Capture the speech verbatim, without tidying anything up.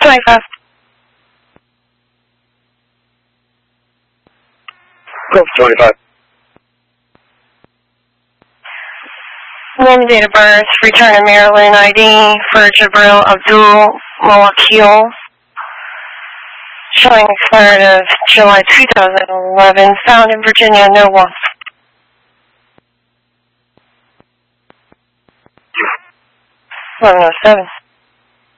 twenty-five. Gulf twenty-five. Name, date of birth, return to Maryland I D for Jabril Abdul Mawakil. Showing expired of July two thousand eleven. Found in Virginia, no one. eleven oh seven.